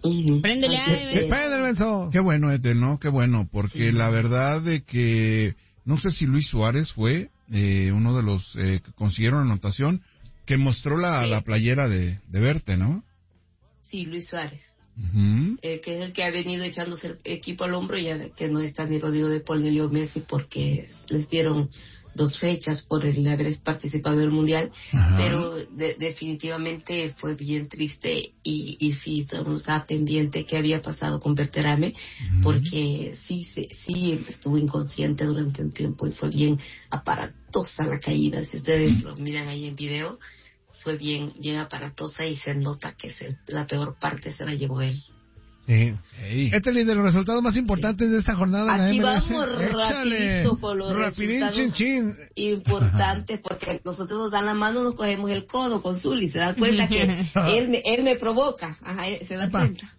Préndele ahí, Préndele, Benzo. Qué bueno, Ethel, ¿no? Qué bueno, porque la verdad de que, no sé si Luis Suárez fue uno de los que consiguieron anotación, que mostró la playera de Verte, ¿no? Sí, Luis Suárez. Uh-huh. Que es el que ha venido echándose el equipo al hombro, ya que no está ni Rodrigo de Paul ni Leo Messi, porque les dieron 2 fechas por el haber participado en el Mundial. Ajá. Pero definitivamente fue bien triste y sí, estamos pendiente qué había pasado con Berterame, porque sí estuvo inconsciente durante un tiempo y fue bien aparatosa la caída. Si ustedes lo miran ahí en video, fue bien aparatosa y se nota que la peor parte se la llevó él. Sí. Hey. Este es de los resultados más importantes de esta jornada en la MLS. Aquí vamos rapidito por los resultados importantes, porque nosotros nos dan la mano, nos cogemos el codo con Zuli. Se da cuenta que él me provoca. Ajá, se da cuenta.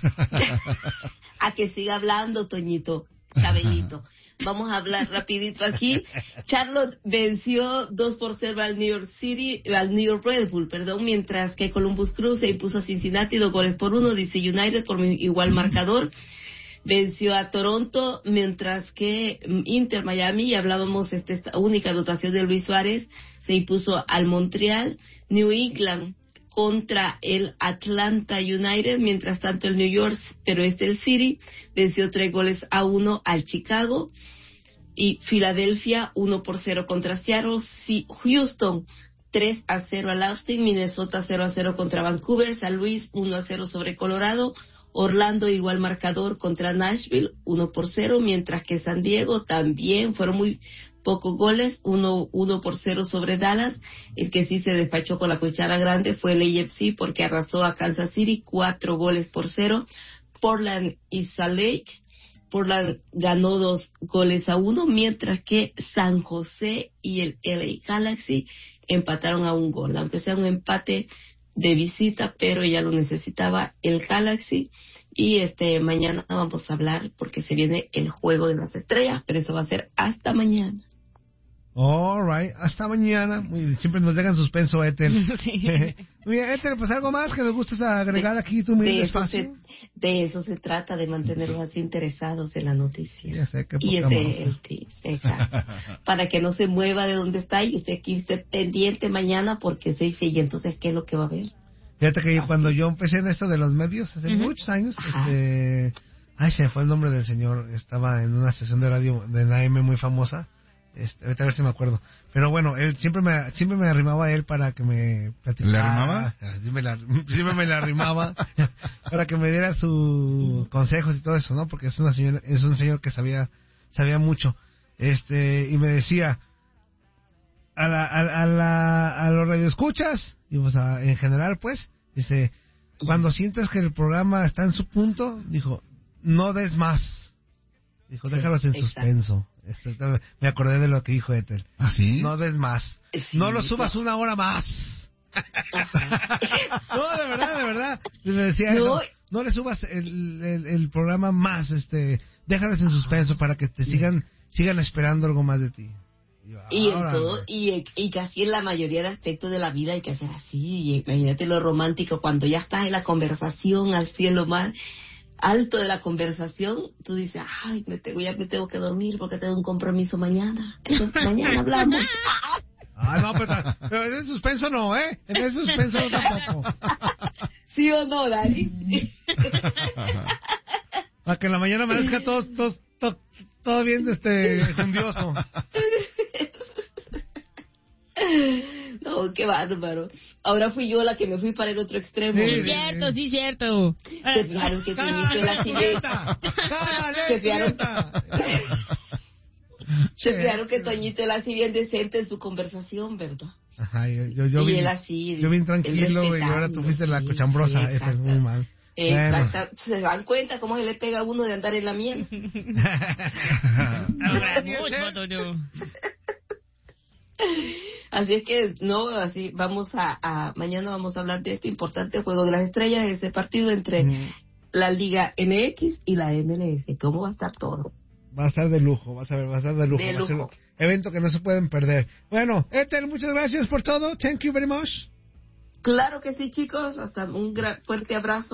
A que siga hablando, Toñito, Chabelito. Vamos a hablar rapidito aquí. Charlotte venció 2-0 al New York Red Bull, mientras que Columbus Crew se impuso a Cincinnati 2-1. DC United por igual marcador venció a Toronto, mientras que Inter Miami, y hablábamos esta única dotación de Luis Suárez, se impuso al Montreal. New England contra el Atlanta United, mientras tanto el New York, pero el City, venció 3-1 al Chicago, y Filadelfia 1-0 contra Seattle, Houston 3-0 al Austin, Minnesota 0-0 contra Vancouver, San Luis 1-0 sobre Colorado, Orlando igual marcador contra Nashville 1-0, mientras que San Diego también fueron muy pocos goles, 1-0 sobre Dallas. El que sí se despachó con la cuchara grande fue el AFC, porque arrasó a Kansas City 4-0. Portland y Salt Lake, Portland ganó 2-1, mientras que San José y el LA Galaxy empataron a 1 gol, aunque sea un empate de visita, pero ya lo necesitaba el Galaxy. Y mañana vamos a hablar, porque se viene el juego de las estrellas, pero eso va a ser hasta mañana. All right, hasta mañana. Siempre nos dejan suspenso, Ethel. Sí. Muy bien, Ethel, pues algo más que nos gustes agregar aquí, tú mismo espacio. De eso se trata, de mantenerlos así interesados en la noticia. Ya sé que y ese es el tip, exacto. Para que no se mueva de donde está y usted aquí esté pendiente mañana, porque se dice, y entonces, ¿qué es lo que va a ver? Fíjate que cuando yo empecé en esto de los medios, hace muchos años, se fue el nombre del señor, estaba en una estación de radio de la AM muy famosa. Ahorita a ver si me acuerdo. Pero bueno, él siempre me arrimaba a él para que me platicara. ¿Le arrimaba? Siempre me la arrimaba para que me diera sus consejos y todo eso, ¿no? Porque es un señor que sabía mucho. Y me decía a los radioescuchas, y pues en general, pues, dice, cuando sientes que el programa está en su punto, dijo, no des más. Dijo, déjalos en suspenso. Me acordé de lo que dijo Ethel. ¿Ah, sí? No des más. Sí, no lo subas 1 hora más. No, de verdad. Le decía eso. No le subas el programa más. Déjalos en suspenso para que te sigan esperando algo más de ti. Y en todo, y casi en la mayoría de aspectos de la vida hay que hacer así. Y imagínate lo romántico, cuando ya estás en la conversación al cielo más alto de la conversación, tú dices, ay, ya me tengo que dormir porque tengo un compromiso mañana. Mañana hablamos. No, pero en el suspenso no, ¿eh? En el suspenso no tampoco. ¿Sí o no, Dani? Para que en la mañana amanezca todo bien jundioso. No, qué bárbaro. Ahora fui yo la que me fui para el otro extremo. Sí, cierto. Se fijaron que Toñito la siguiente. Se fijaron que Toñito era así bien decente en su conversación, ¿verdad? Ajá, yo bien tranquilo, y ahora tú fuiste la cochambrosa. Sí, es muy mal. Exacto. Bueno. ¿Se dan cuenta cómo se le pega a uno de andar en la miel? Así es que mañana vamos a hablar de este importante juego de las estrellas, ese partido entre la Liga MX y la MLS. ¿Cómo va a estar todo? Va a estar de lujo, va a estar de lujo. Va a ser un evento que no se pueden perder. Bueno, Ethel, muchas gracias por todo. Thank you very much. Claro que sí, chicos. Hasta un fuerte abrazo.